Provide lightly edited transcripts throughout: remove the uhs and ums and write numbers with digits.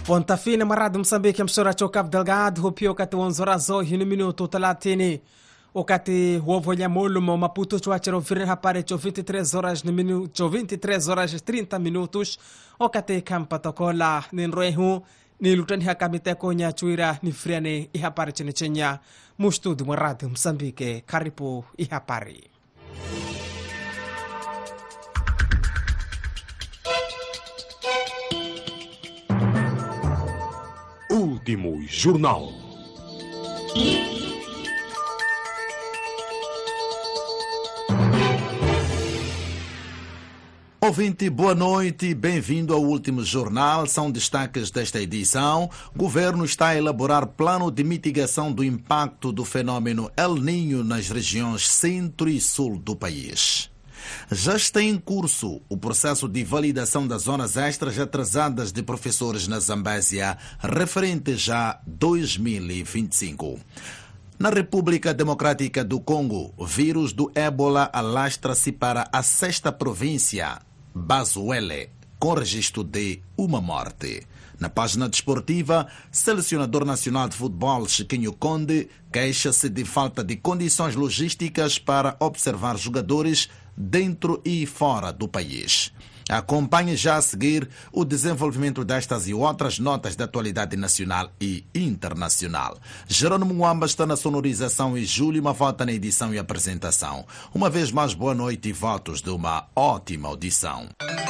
Pontafina marado Moçambique msora Cabo Delgado hupio kati 11 horas hoje no minuto 30 wakati wovolya mulumo Maputo chuachero virne hapare cho 23 horas no minuto cho 23 horas 30 minutos wakati kampa tokola ninrehu ni lutani hakamite konya chuira ni friane ihapare chenechenya mustudu marado Moçambique karibu ihapare. Último Jornal. Ouvinte, boa noite e bem-vindo ao Último Jornal. São destaques desta edição. O governo está a elaborar plano de mitigação do impacto do fenômeno El Niño nas regiões centro e sul do país. Já está em curso o processo de validação das zonas extras atrasadas de professores na Zambésia, referente já a 2025. Na República Democrática do Congo, o vírus do ébola alastra-se para a 6ª província, Bazuele, com registro de uma morte. Na página desportiva, selecionador nacional de futebol Chiquinho Conde queixa-se de falta de condições logísticas para observar jogadores dentro e fora do país. Acompanhe já a seguir o desenvolvimento destas e outras notas de atualidade nacional e internacional. Jerônimo Mwamba está na sonorização e Júlio Mavota na edição e apresentação. Uma vez mais, boa noite e votos de uma ótima audição.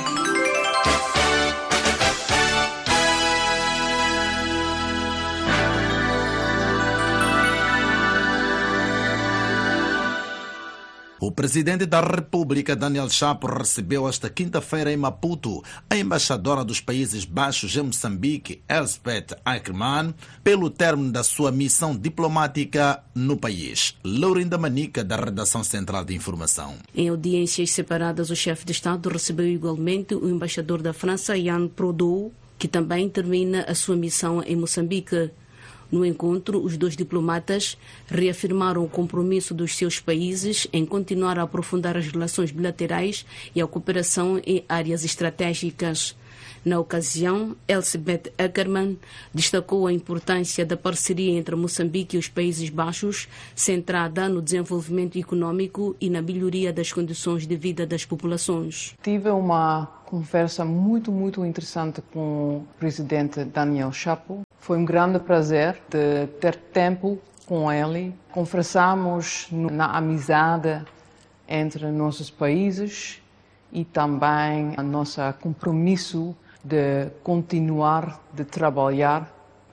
O presidente da República, Daniel Chapo, recebeu esta quinta-feira em Maputo a embaixadora dos Países Baixos em Moçambique, Elsbeth Ackermann, pelo término da sua missão diplomática no país. Laurinda Manica, da Redação Central de Informação. Em audiências separadas, o chefe de Estado recebeu igualmente o embaixador da França, Yann Prodou, que também termina a sua missão em Moçambique. No encontro, os dois diplomatas reafirmaram o compromisso dos seus países em continuar a aprofundar as relações bilaterais e a cooperação em áreas estratégicas. Na ocasião, Elsbeth Ackermann destacou a importância da parceria entre Moçambique e os Países Baixos, centrada no desenvolvimento econômico e na melhoria das condições de vida das populações. Tive uma conversa muito interessante com o presidente Daniel Chapo. Foi um grande prazer de ter tempo com ele. Conversamos na amizade entre nossos países e também o nosso compromisso de continuar de trabalhar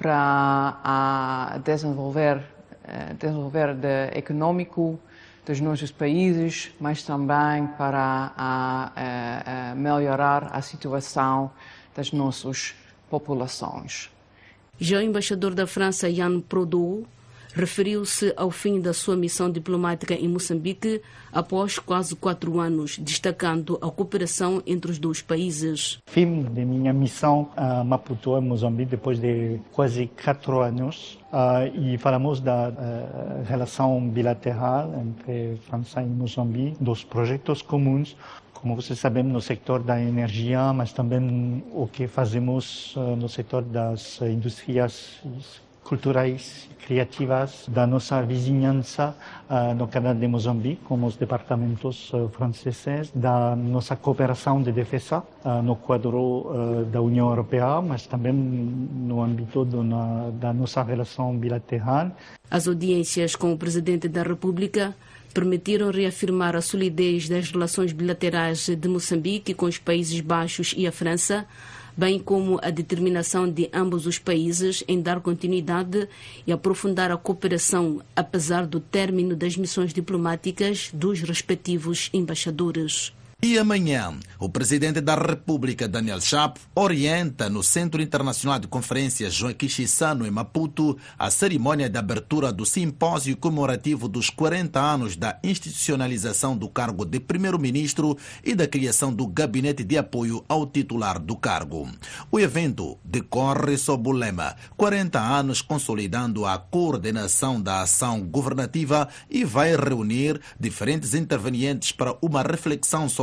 para desenvolver o econômico dos nossos países, mas também para melhorar a situação das nossas populações. Já o embaixador da França, Yann Prodou, referiu-se ao fim da sua missão diplomática em Moçambique após quase 4 anos, destacando a cooperação entre os dois países. Fim de minha missão a Maputo, em Moçambique, depois de quase 4 anos, e falamos da relação bilateral entre França e Moçambique, dos projetos comuns, como vocês sabem, no setor da energia, mas também o que fazemos no setor das indústrias culturais e criativas da nossa vizinhança no canal de Moçambique, como os departamentos franceses, da nossa cooperação de defesa no quadro da União Europeia, mas também no âmbito da nossa relação bilateral. As audiências com o Presidente da República permitiram reafirmar a solidez das relações bilaterais de Moçambique com os Países Baixos e a França, bem como a determinação de ambos os países em dar continuidade e aprofundar a cooperação, apesar do término das missões diplomáticas dos respectivos embaixadores. E amanhã, o presidente da República, Daniel Chapo, orienta no Centro Internacional de Conferências Joaquim Chissano, em Maputo, a cerimônia de abertura do simpósio comemorativo dos 40 anos da institucionalização do cargo de primeiro-ministro e da criação do gabinete de apoio ao titular do cargo. O evento decorre sob o lema 40 anos consolidando a coordenação da ação governativa e vai reunir diferentes intervenientes para uma reflexão sobre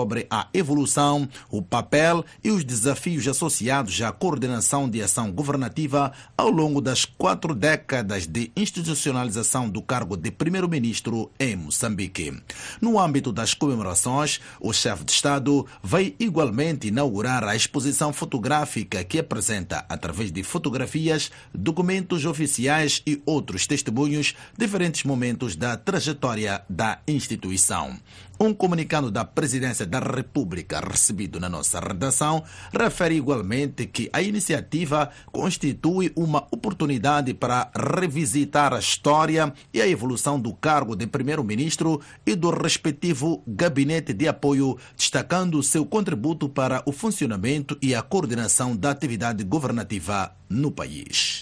sobre a evolução, o papel e os desafios associados à coordenação de ação governativa ao longo das 4 décadas de institucionalização do cargo de primeiro-ministro em Moçambique. No âmbito das comemorações, o chefe de Estado vai igualmente inaugurar a exposição fotográfica que apresenta, através de fotografias, documentos oficiais e outros testemunhos, diferentes momentos da trajetória da instituição. Um comunicado da Presidência da República recebido na nossa redação refere igualmente que a iniciativa constitui uma oportunidade para revisitar a história e a evolução do cargo de primeiro-ministro e do respectivo gabinete de apoio, destacando seu contributo para o funcionamento e a coordenação da atividade governativa no país.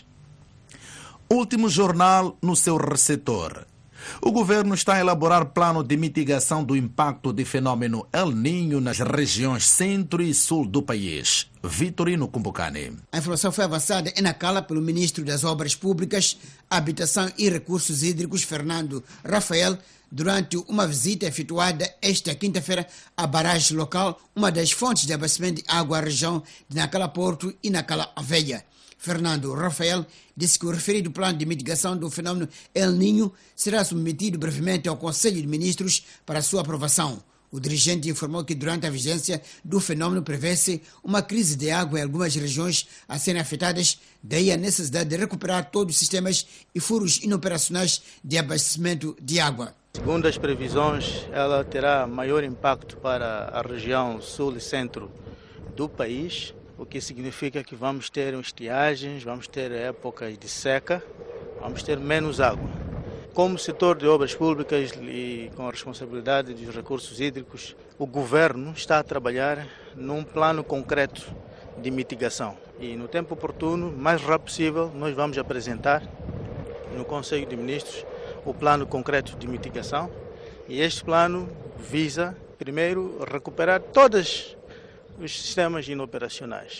Último jornal no seu receptor. O governo está a elaborar plano de mitigação do impacto do fenômeno El Niño nas regiões centro e sul do país. Vitorino Kumbucani. A informação foi avançada em Nacala pelo ministro das Obras Públicas, Habitação e Recursos Hídricos, Fernando Rafael, durante uma visita efetuada esta quinta-feira à barragem local, uma das fontes de abastecimento de água à região de Nacala Porto e Nacala Aveia. Fernando Rafael disse que o referido plano de mitigação do fenômeno El Niño será submetido brevemente ao Conselho de Ministros para sua aprovação. O dirigente informou que durante a vigência do fenômeno prevê-se uma crise de água em algumas regiões a serem afetadas, daí a necessidade de recuperar todos os sistemas e furos inoperacionais de abastecimento de água. Segundo as previsões, ela terá maior impacto para a região sul e centro do país, o que significa que vamos ter estiagens, vamos ter épocas de seca, vamos ter menos água. Como setor de obras públicas e com a responsabilidade dos recursos hídricos, o governo está a trabalhar num plano concreto de mitigação. E no tempo oportuno, mais rápido possível, nós vamos apresentar no Conselho de Ministros o plano concreto de mitigação. E este plano visa, primeiro, recuperar todos os sistemas inoperacionais,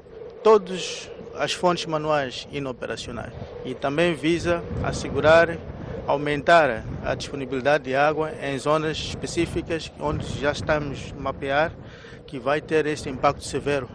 todas as fontes manuais inoperacionais, e também visa assegurar, aumentar a disponibilidade de água em zonas específicas onde já estamos a mapear que vai ter este impacto severo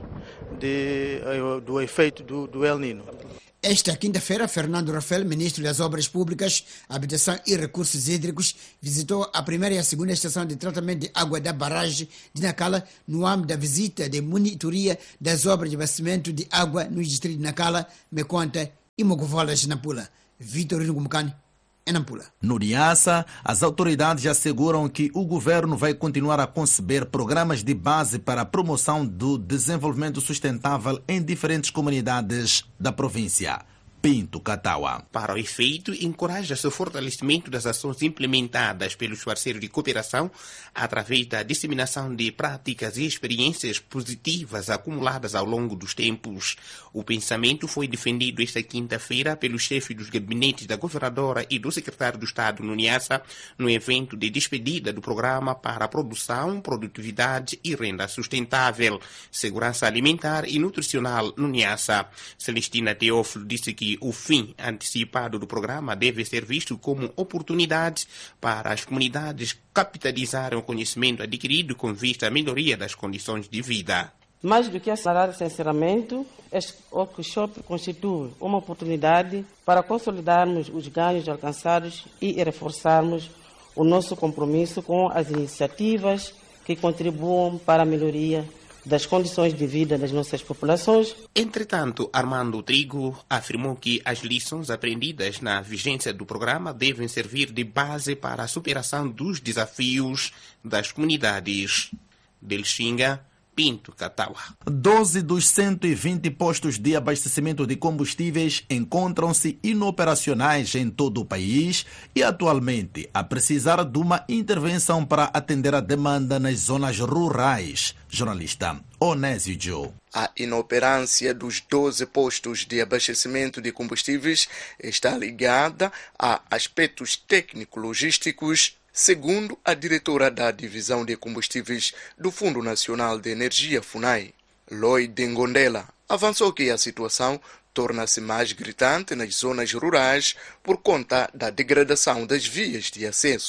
do efeito do El Niño. Esta quinta-feira, Fernando Rafael, ministro das Obras Públicas, Habitação e Recursos Hídricos, visitou a primeira e a segunda estação de tratamento de água da barragem de Nacala no âmbito da visita de monitoria das obras de abastecimento de água no distrito de Nacala, Meconta e Mogovolas, Nampula. Vitorino Kumbucani, em Nampula. No Niassa, as autoridades asseguram que o governo vai continuar a conceber programas de base para a promoção do desenvolvimento sustentável em diferentes comunidades da província. Pinto Katawa. Para o efeito, encoraja-se o fortalecimento das ações implementadas pelos parceiros de cooperação através da disseminação de práticas e experiências positivas acumuladas ao longo dos tempos. O pensamento foi defendido esta quinta-feira pelo chefe dos gabinetes da governadora e do secretário do Estado no Niassa, no evento de despedida do Programa para a Produção, Produtividade e Renda Sustentável, Segurança Alimentar e Nutricional no Niassa. Celestina Teófilo disse que o fim antecipado do programa deve ser visto como oportunidade para as comunidades capitalizarem o conhecimento adquirido com vista à melhoria das condições de vida. Mais do que acelerar esse encerramento, este workshop constitui uma oportunidade para consolidarmos os ganhos alcançados e reforçarmos o nosso compromisso com as iniciativas que contribuam para a melhoria das condições de vida das nossas populações. Entretanto, Armando Trigo afirmou que as lições aprendidas na vigência do programa devem servir de base para a superação dos desafios das comunidades. Del Xinga, Pinto Katawa. 12 dos 120 postos de abastecimento de combustíveis encontram-se inoperacionais em todo o país e atualmente a precisar de uma intervenção para atender a demanda nas zonas rurais. Jornalista Onésio Joe. A inoperância dos 12 postos de abastecimento de combustíveis está ligada a aspectos técnico-logísticos, segundo a diretora da Divisão de Combustíveis do Fundo Nacional de Energia, FUNAI, Lloyd Ngondela. Avançou que a situação torna-se mais gritante nas zonas rurais por conta da degradação das vias de acesso.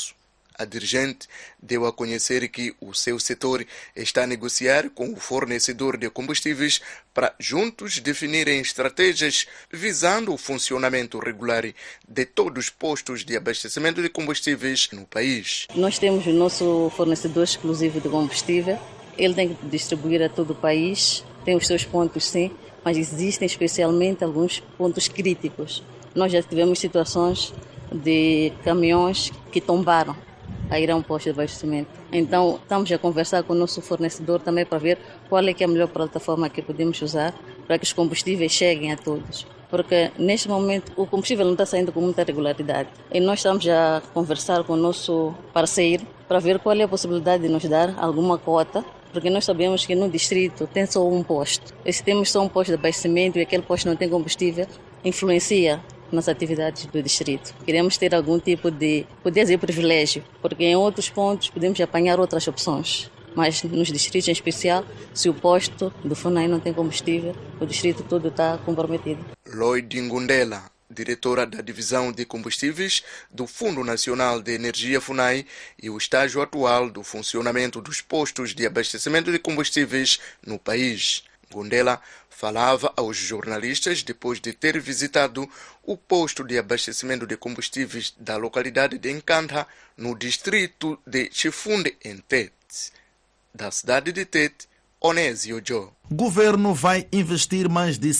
A dirigente deu a conhecer que o seu setor está a negociar com o fornecedor de combustíveis para juntos definirem estratégias visando o funcionamento regular de todos os postos de abastecimento de combustíveis no país. Nós temos o nosso fornecedor exclusivo de combustível. Ele tem que distribuir a todo o país, tem os seus pontos sim, mas existem especialmente alguns pontos críticos. Nós já tivemos situações de caminhões que tombaram a ir a um posto de abastecimento. Então, estamos a conversar com o nosso fornecedor também para ver qual é que é a melhor plataforma que podemos usar para que os combustíveis cheguem a todos. Porque, neste momento, o combustível não está saindo com muita regularidade. E nós estamos a conversar com o nosso parceiro para ver qual é a possibilidade de nos dar alguma cota, porque nós sabemos que no distrito tem só um posto. E se temos só um posto de abastecimento e aquele posto não tem combustível, influencia nas atividades do distrito. Queremos ter algum tipo de, poder dizer, privilégio, porque em outros pontos podemos apanhar outras opções. Mas nos distritos em especial, se o posto do FUNAI não tem combustível, o distrito todo está comprometido. Lloyd Ngundela, diretora da Divisão de Combustíveis do Fundo Nacional de Energia FUNAI, e o estágio atual do funcionamento dos postos de abastecimento de combustíveis no país. Ngundela falava aos jornalistas depois de ter visitado o posto de abastecimento de combustíveis da localidade de Nkandha, no distrito de Chifunde, em Tete. Da cidade de Tete, Onésio Joe. O governo vai investir mais de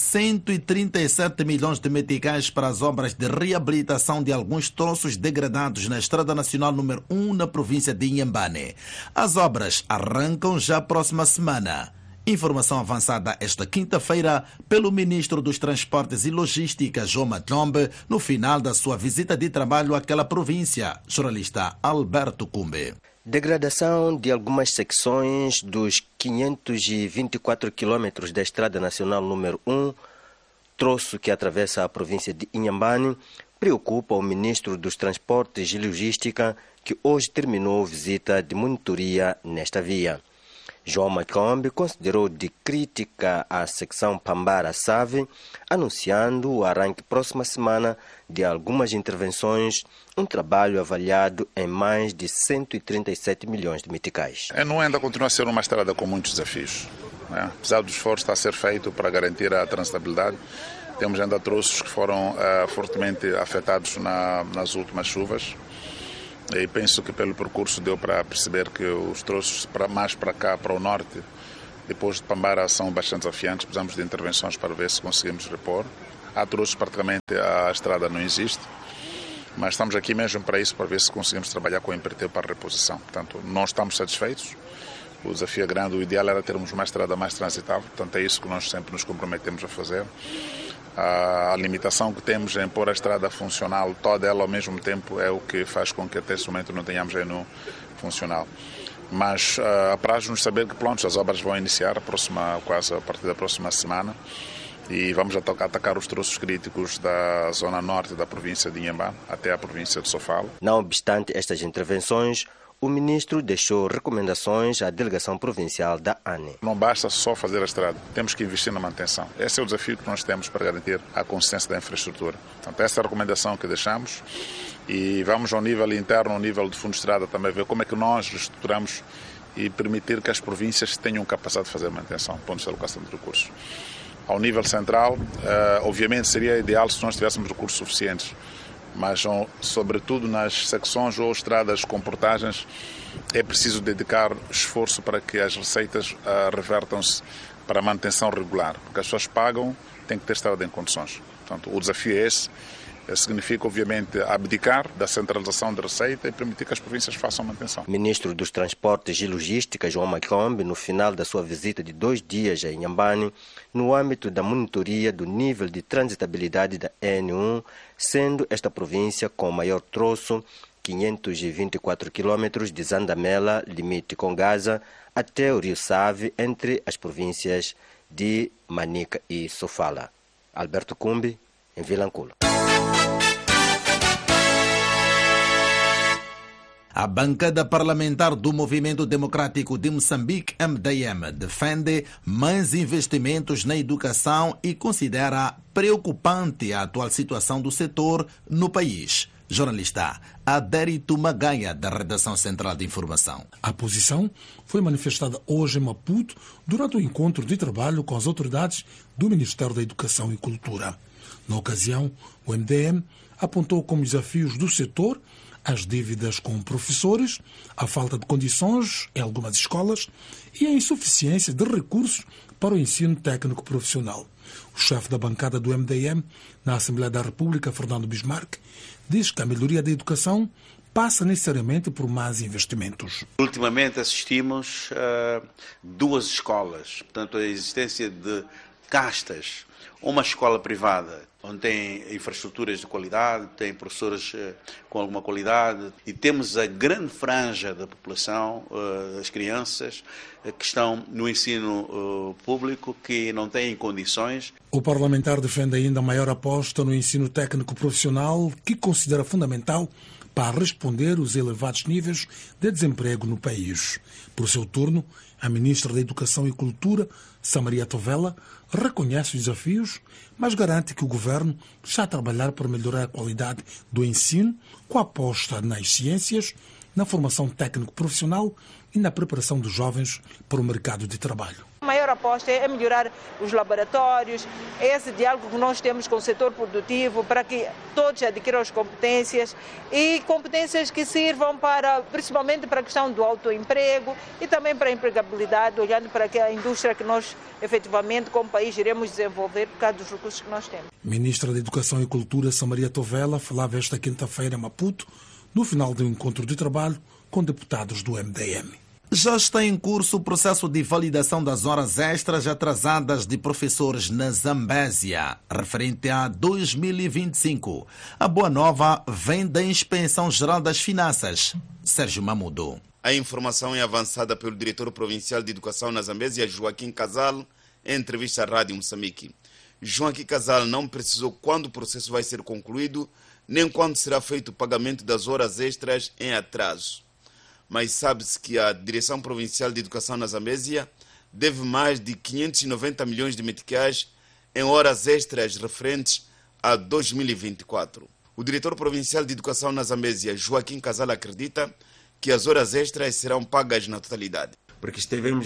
137 milhões de meticais para as obras de reabilitação de alguns troços degradados na Estrada Nacional número 1 na província de Inhambane. As obras arrancam já a próxima semana. Informação avançada esta quinta-feira pelo ministro dos Transportes e Logística, João Matlombe, no final da sua visita de trabalho àquela província. Jornalista Alberto Cumbe. Degradação de algumas secções dos 524 quilômetros da Estrada Nacional número 1, troço que atravessa a província de Inhambane, preocupa o ministro dos Transportes e Logística, que hoje terminou visita de monitoria nesta via. João Macombe considerou de crítica a secção Pambara-Save, anunciando o arranque próxima semana de algumas intervenções, um trabalho avaliado em mais de 137 milhões de meticais. Não ainda continua a ser uma estrada com muitos desafios. Apesar do esforço que está a ser feito para garantir a transitabilidade, temos ainda troços que foram fortemente afetados nas últimas chuvas. E penso que pelo percurso deu para perceber que os troços mais para cá, para o norte, depois de Pambara, são bastante desafiantes. Precisamos de intervenções para ver se conseguimos repor. Há troços praticamente a estrada não existe, mas estamos aqui mesmo para isso, para ver se conseguimos trabalhar com o imperativo para a reposição. Portanto, não estamos satisfeitos. O desafio é grande, o ideal era termos uma estrada mais transitável, portanto é isso que nós sempre nos comprometemos a fazer. A limitação que temos em pôr a estrada funcional toda ela ao mesmo tempo é o que faz com que até esse momento não tenhamos no funcional. Mas apraz-nos saber que pronto, as obras vão iniciar quase a partir da próxima semana e vamos atacar os troços críticos da zona norte da província de Inhambane até a província de Sofala. Não obstante estas intervenções, o ministro deixou recomendações à delegação provincial da ANE. Não basta só fazer a estrada, temos que investir na manutenção. Esse é o desafio que nós temos para garantir a consistência da infraestrutura. Portanto, essa é a recomendação que deixamos e vamos ao nível interno, ao nível de fundo de estrada também ver como é que nós reestruturamos e permitir que as províncias tenham capacidade de fazer a manutenção, pontos de alocação de recursos. Ao nível central, obviamente seria ideal se nós tivéssemos recursos suficientes, mas sobretudo nas secções ou estradas com portagens é preciso dedicar esforço para que as receitas revertam-se para a manutenção regular, porque as pessoas pagam, têm que ter estrada em condições. Portanto, o desafio é esse. Significa, obviamente, abdicar da centralização de receita e permitir que as províncias façam manutenção. O ministro dos Transportes e Logística, João Macombe, no final da sua visita de 2 dias a Inhambane, no âmbito da monitoria do nível de transitabilidade da N1, sendo esta província com o maior troço, 524 quilômetros de Zandamela, limite com Gaza, até o Rio Save, entre as províncias de Manica e Sofala. Alberto Cumbi, em Vilanculo. A bancada parlamentar do Movimento Democrático de Moçambique, MDM, defende mais investimentos na educação e considera preocupante a atual situação do setor no país. Jornalista Adérito Maganha, da Redação Central de Informação. A posição foi manifestada hoje em Maputo durante o encontro de trabalho com as autoridades do Ministério da Educação e Cultura. Na ocasião, o MDM apontou como desafios do setor as dívidas com professores, a falta de condições em algumas escolas e a insuficiência de recursos para o ensino técnico profissional. O chefe da bancada do MDM na Assembleia da República, Fernando Bismarck, diz que a melhoria da educação passa necessariamente por mais investimentos. Ultimamente assistimos a 2 escolas, portanto a existência de castas. Uma escola privada, onde tem infraestruturas de qualidade, tem professores com alguma qualidade, e temos a grande franja da população, as crianças, que estão no ensino público, que não têm condições. O parlamentar defende ainda a maior aposta no ensino técnico profissional, que considera fundamental para responder aos elevados níveis de desemprego no país. Por seu turno, a ministra da Educação e Cultura, Samaria Tovela, reconhece os desafios, mas garante que o governo está a trabalhar para melhorar a qualidade do ensino, com a aposta nas ciências, na formação técnico-profissional e na preparação dos jovens para o mercado de trabalho. A maior aposta é melhorar os laboratórios, esse diálogo que nós temos com o setor produtivo para que todos adquiram as competências e competências que sirvam principalmente para a questão do autoemprego e também para a empregabilidade, olhando para a indústria que nós efetivamente como país iremos desenvolver por causa dos recursos que nós temos. Ministra da Educação e Cultura, Samaria Tovela, falava esta quinta-feira em Maputo, no final de um encontro de trabalho com deputados do MDM. Já está em curso o processo de validação das horas extras atrasadas de professores na Zambésia, referente a 2025. A boa nova vem da Inspeção Geral das Finanças. Sérgio Mamudo. A informação é avançada pelo diretor provincial de Educação na Zambésia, Joaquim Casal, em entrevista à Rádio Moçambique. Joaquim Casal não precisou quando o processo vai ser concluído, nem quando será feito o pagamento das horas extras em atraso. Mas sabe-se que a Direção Provincial de Educação na Zambésia deve mais de 590 milhões de meticais em horas extras referentes a 2024. O diretor provincial de Educação na Zambésia, Joaquim Casal, acredita que as horas extras serão pagas na totalidade. Porque estivemos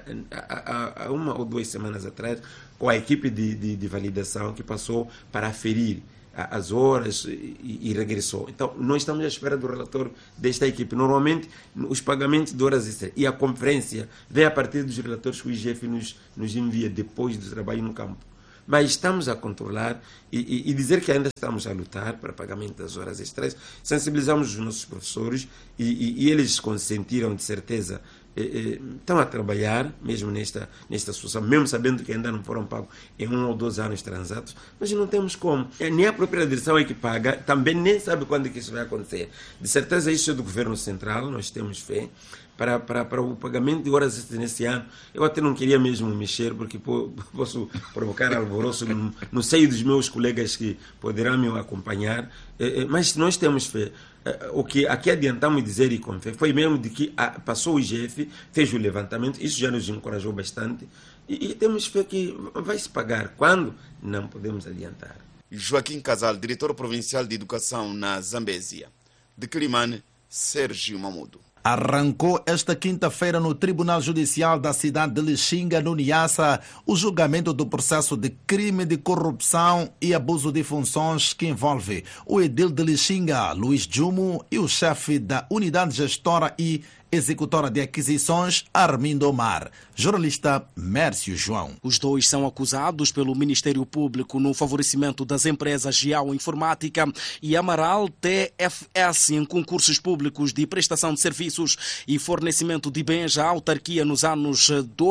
há 1 ou 2 semanas atrás com a equipe de validação que passou para aferir as horas e regressou. Então, nós estamos à espera do relatório desta equipe. Normalmente, os pagamentos de horas extras e a conferência vem a partir dos relatórios que o IGF nos envia depois do trabalho no campo. Mas estamos a controlar e dizer que ainda estamos a lutar para pagamento das horas extras. Sensibilizamos os nossos professores e eles consentiram, de certeza, estão a trabalhar mesmo nesta situação, mesmo sabendo que ainda não foram pagos em 1 ou 2 anos transatos, mas não temos como. Nem a própria direção é que paga, também nem sabe quando é que isso vai acontecer. De certeza isso é do governo central, nós temos fé para o pagamento de horas extras nesse ano. Eu até não queria mesmo mexer, porque posso provocar alvoroço no seio dos meus colegas que poderão me acompanhar, mas nós temos fé. O que aqui adiantamos dizer e com fé foi mesmo de que passou o IGF, fez o levantamento, isso já nos encorajou bastante e temos fé que vai se pagar. Quando? Não podemos adiantar. Joaquim Casal, diretor provincial de Educação na Zambésia. De Quilimane, Sérgio Mamudo. Arrancou esta quinta-feira no Tribunal Judicial da cidade de Lixinga, no Niassa, o julgamento do processo de crime de corrupção e abuso de funções que envolve o edil de Lixinga, Luís Jumo, e o chefe da unidade gestora e executora de aquisições, Armindo Omar. Jornalista Mércio João. Os dois são acusados pelo Ministério Público no favorecimento das empresas Geoinformática e Amaral TFS em concursos públicos de prestação de serviços e fornecimento de bens à autarquia nos anos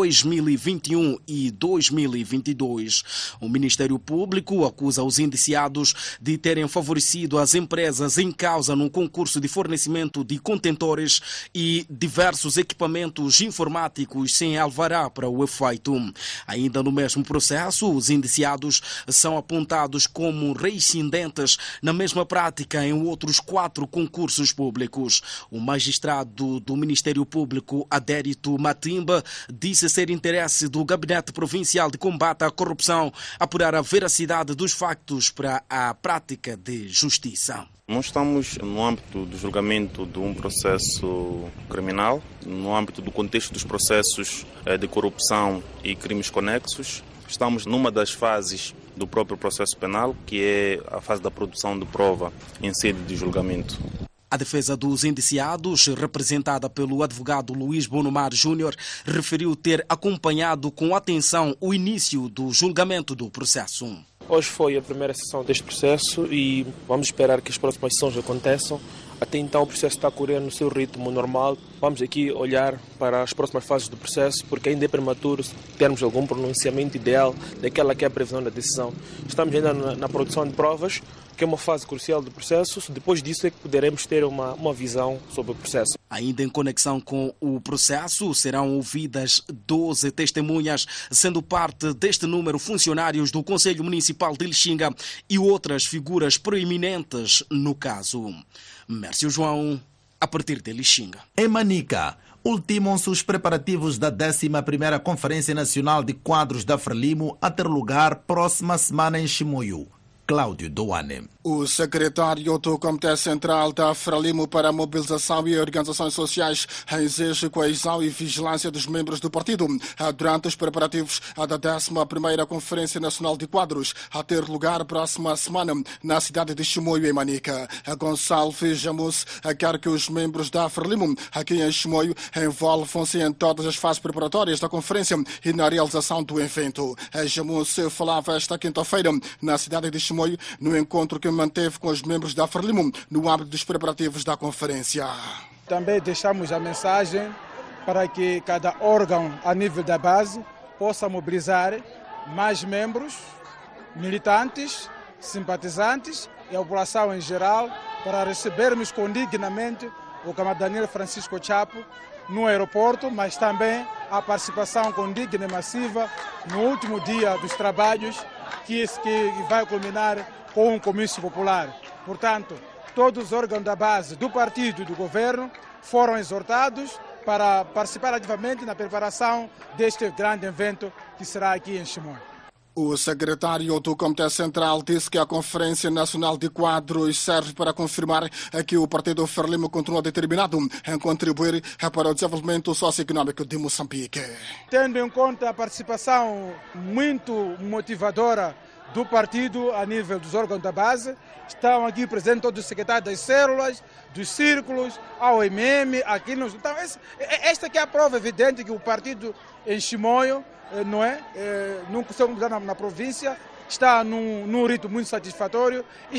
2021 e 2022. O Ministério Público acusa os indiciados de terem favorecido as empresas em causa num concurso de fornecimento de contentores e diversos equipamentos informáticos sem alvará para o efeito. Ainda no mesmo processo, os indiciados são apontados como reincidentes na mesma prática em outros 4 concursos públicos. O magistrado do Ministério Público, Adérito Matimba, disse ser interesse do Gabinete Provincial de Combate à Corrupção apurar a veracidade dos factos para a prática de justiça. Nós estamos no âmbito do julgamento de um processo criminal, no âmbito do contexto dos processos de corrupção e crimes conexos. Estamos numa das fases do próprio processo penal, que é a fase da produção de prova em sede de julgamento. A defesa dos indiciados, representada pelo advogado Luís Bonomar Júnior, referiu ter acompanhado com atenção o início do julgamento do processo. Hoje foi a primeira sessão deste processo e vamos esperar que as próximas sessões aconteçam. Até então o processo está a correr no seu ritmo normal. Vamos aqui olhar para as próximas fases do processo, porque ainda é prematuro termos algum pronunciamento ideal daquela que é a previsão da decisão. Estamos ainda na produção de provas, que é uma fase crucial do processo. Depois disso é que poderemos ter uma visão sobre o processo. Ainda em conexão com o processo, serão ouvidas 12 testemunhas, sendo parte deste número funcionários do Conselho Municipal de Lixinga e outras figuras proeminentes no caso. Mércio João, a partir de Lixinga. Em Manica, ultimam-se os preparativos da 11ª Conferência Nacional de Quadros da Frelimo a ter lugar próxima semana em Chimoio. Cláudio Doane. O secretário do Comitê Central da Frelimo para a Mobilização e Organizações Sociais exige coesão e vigilância dos membros do partido durante os preparativos da 11ª Conferência Nacional de Quadros a ter lugar próxima semana na cidade de Chimoio, em Manica. Gonçalves Jamus quer que os membros da Frelimo aqui em Chimoio envolvam-se em todas as fases preparatórias da conferência e na realização do evento. Jamus falava esta quinta-feira na cidade de Chimoio no encontro que manteve com os membros da Frelimo no âmbito dos preparativos da conferência. Também deixamos a mensagem para que cada órgão a nível da base possa mobilizar mais membros, militantes, simpatizantes e a população em geral para recebermos condignamente o camarada Daniel Francisco Chapo no aeroporto, mas também a participação condigna e massiva no último dia dos trabalhos que vai culminar com um comício popular. Portanto, todos os órgãos da base do partido e do governo foram exortados para participar ativamente na preparação deste grande evento que será aqui em Chimoio. O secretário do Comitê Central disse que a Conferência Nacional de Quadros serve para confirmar que o Partido Frelimo continua determinado em contribuir para o desenvolvimento socioeconômico de Moçambique. Tendo em conta a participação muito motivadora do partido a nível dos órgãos da base, estão aqui presentes todos os secretários das células, dos círculos, a OMM, aqui nos... Então, esta aqui é a prova evidente que o partido em Chimoio, não consegue mudar na província, está num ritmo muito satisfatório e